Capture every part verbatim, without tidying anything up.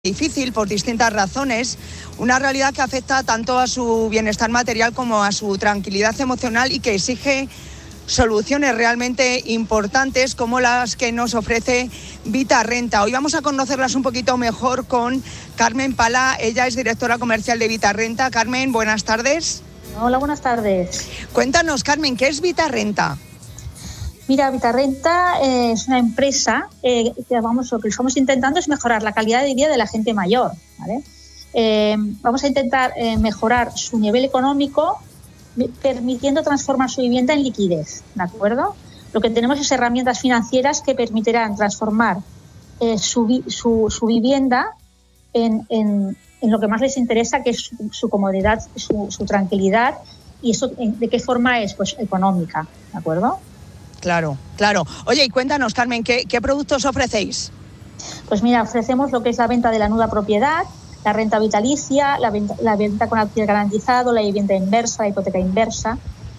Difícil por distintas razones, una realidad que afecta tanto a su bienestar material como a su tranquilidad emocional y que exige soluciones realmente importantes como las que nos ofrece Vitarrenta. Hoy vamos a conocerlas un poquito mejor con Carmen Pala, ella es directora comercial de Vitarrenta. Carmen, buenas tardes. Hola, buenas tardes. Cuéntanos, Carmen, ¿qué es Vitarrenta? Mira, Vitarrenta eh, es una empresa eh, que vamos, lo que estamos intentando es mejorar la calidad de vida de la gente mayor, ¿vale? Eh, vamos a intentar eh, mejorar su nivel económico permitiendo transformar su vivienda en liquidez, ¿de acuerdo? Lo que tenemos es herramientas financieras que permitirán transformar eh, su, su, su vivienda en, en, en lo que más les interesa, que es su, su comodidad, su, su tranquilidad, y eso ¿de qué forma es? Pues económica, ¿de acuerdo? Claro, claro. Oye, y cuéntanos, Carmen, ¿qué, qué productos ofrecéis? Pues mira, ofrecemos lo que es la venta de la nuda propiedad, la renta vitalicia, la venta, la venta con alquiler garantizado, la vivienda inversa, la hipoteca inversa.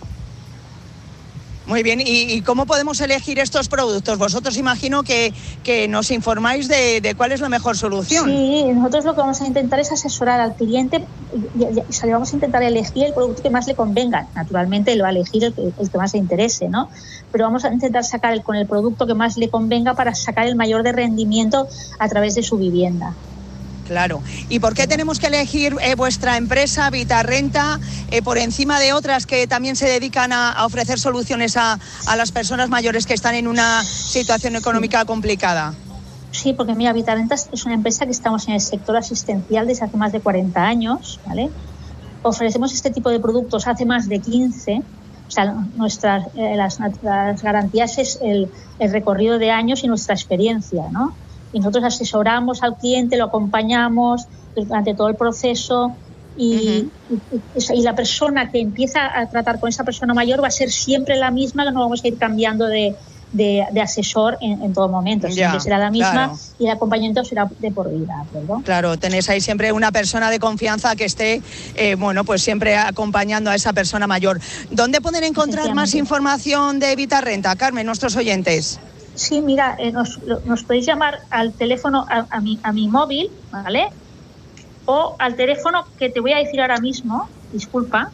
Muy bien, ¿y, y cómo podemos elegir estos productos? Vosotros imagino que, que nos informáis de, de cuál es la mejor solución. Sí, nosotros lo que vamos a intentar es asesorar al cliente y, y, y vamos a intentar elegir el producto que más le convenga. Naturalmente lo va a elegir el, el que más le interese, ¿no? Pero vamos a intentar sacar el, con el producto que más le convenga para sacar el mayor de rendimiento a través de su vivienda. Claro. ¿Y por qué tenemos que elegir eh, vuestra empresa, Vitarrenta, eh, por encima de otras que también se dedican a, a ofrecer soluciones a, a las personas mayores que están en una situación económica sí. complicada? Sí, porque mira, Vitarrenta es una empresa que estamos en el sector asistencial desde hace más de cuarenta años, ¿vale? Ofrecemos este tipo de productos hace más de quince. O sea, nuestras, eh, las, las garantías es el, el recorrido de años y nuestra experiencia, ¿no? Y nosotros asesoramos al cliente, lo acompañamos durante todo el proceso y, uh-huh. y, y la persona que empieza a tratar con esa persona mayor va a ser siempre la misma, que no vamos a ir cambiando de, de, de asesor en, en todo momento, siempre ya, será la misma, claro. Y el acompañamiento será de por vida, ¿verdad? Claro, tenéis ahí siempre una persona de confianza que esté, eh, bueno, pues siempre acompañando a esa persona mayor. ¿Dónde pueden encontrar más información de Vitarrenta, Carmen, nuestros oyentes? Sí, mira, eh, nos, nos podéis llamar al teléfono, a, a, mi, a mi móvil, ¿vale? O al teléfono que te voy a decir ahora mismo, disculpa.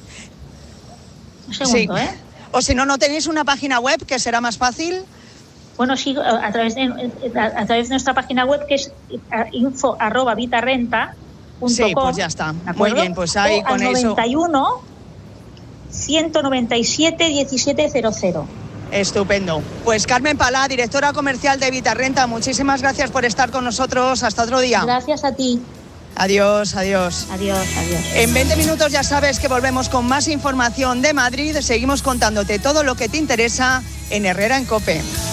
Un segundo, sí. ¿eh? O si no, ¿no tenéis una página web que será más fácil? Bueno, sí, a través de, a, a través de nuestra página web, que es info arroba vitarrenta punto com. Sí, pues ya está. Muy bien, pues ahí o con al eso. noventa y uno, ciento noventa y siete, diecisiete cero cero. Estupendo. Pues Carmen Pala, directora comercial de Vitarrenta, muchísimas gracias por estar con nosotros. Hasta otro día. Gracias a ti. Adiós, adiós. Adiós, adiós. En veinte minutos ya sabes que volvemos con más información de Madrid. Seguimos contándote todo lo que te interesa en Herrera en COPE.